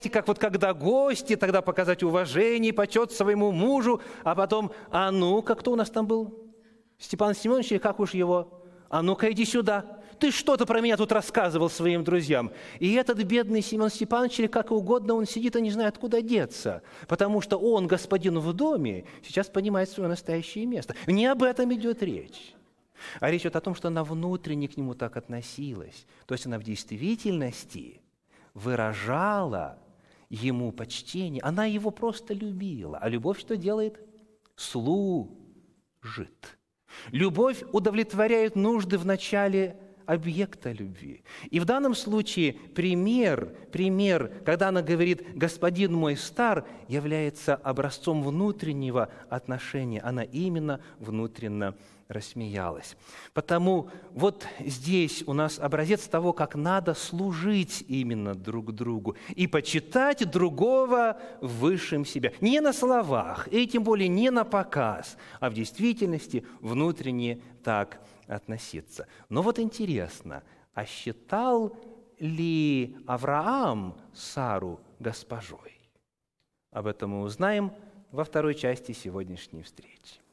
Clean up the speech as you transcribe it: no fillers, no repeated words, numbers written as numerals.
как вот когда гости, тогда показать уважение и почет своему мужу, а потом, а ну-ка, кто у нас там был? Степан Семенович, или как уж его? А ну-ка, иди сюда. Ты что-то про меня тут рассказывал своим друзьям. И этот бедный Семен Степанович, или как угодно, он сидит и не знает, куда деться. Потому что он, господин в доме, сейчас понимает свое настоящее место. Не об этом идет речь. А речь идет о том, что она внутренне к нему так относилась. То есть она в действительности выражала ему почтение. Она его просто любила. А любовь что делает? Служит. Любовь удовлетворяет нужды в начале объекта любви. И в данном случае пример, когда она говорит «господин мой стар», является образцом внутреннего отношения. Она именно внутренно рассмеялась. Потому вот здесь у нас образец того, как надо служить именно друг другу и почитать другого высшим себя. Не на словах, и тем более не на показ, а в действительности внутренне так относиться. Но вот интересно, а считал ли Авраам Сару госпожой? Об этом мы узнаем во второй части сегодняшней встречи.